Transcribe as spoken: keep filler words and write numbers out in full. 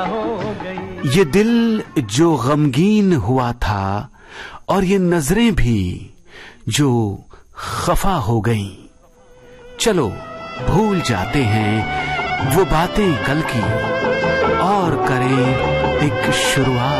ये दिल जो गमगीन हुआ था और ये नजरें भी जो खफा हो गईं। चलो भूल जाते हैं वो बातें कल की और करें एक शुरुआत।